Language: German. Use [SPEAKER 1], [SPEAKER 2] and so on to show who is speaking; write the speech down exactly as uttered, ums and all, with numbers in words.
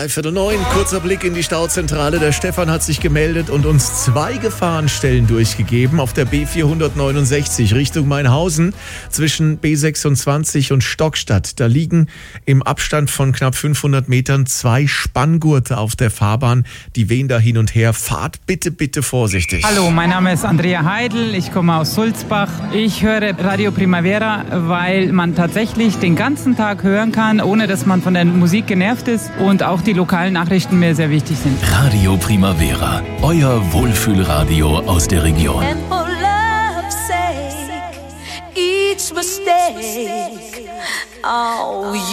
[SPEAKER 1] Dreiviertel neun, kurzer Blick in die Stauzentrale. Der Stefan hat sich gemeldet und uns zwei Gefahrenstellen durchgegeben auf der B vierhundertneunundsechzig Richtung Mainhausen zwischen B sechsundzwanzig und Stockstadt. Da liegen im Abstand von knapp fünfhundert Metern zwei Spanngurte auf der Fahrbahn. Die wehen da hin und her. Fahrt bitte, bitte vorsichtig.
[SPEAKER 2] Hallo, mein Name ist Andrea Heidel. Ich komme aus Sulzbach. Ich höre Radio Primavera, weil man tatsächlich den ganzen Tag hören kann, ohne dass man von der Musik genervt ist und auch die lokalen Nachrichten mir sehr wichtig sind.
[SPEAKER 3] Radio Primavera, euer Wohlfühlradio aus der Region.
[SPEAKER 4] And for love's sake, each mistake, oh,